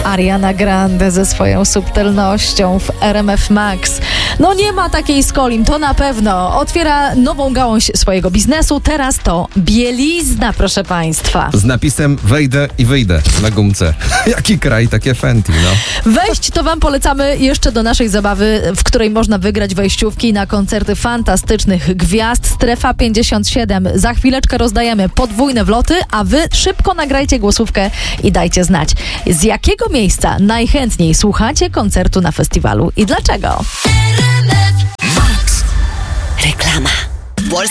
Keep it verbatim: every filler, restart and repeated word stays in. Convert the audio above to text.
Ariana Grande ze swoją subtelnością w R M F Max. No nie ma takiej z Kolim, to na pewno. Otwiera nową gałąź swojego biznesu. Teraz to bielizna, proszę państwa. Z napisem wejdę i wyjdę na gumce. Jaki kraj, takie Fenty, no. Wejść to wam polecamy jeszcze do naszej zabawy, w której można wygrać wejściówki na koncerty fantastycznych gwiazd. Strefa pięćdziesiąt siedem. Za chwileczkę rozdajemy podwójne wloty, a wy szybko nagrajcie głosówkę i dajcie znać, z jakiego miejsca najchętniej słuchacie koncertu na festiwalu i dlaczego. Reklama.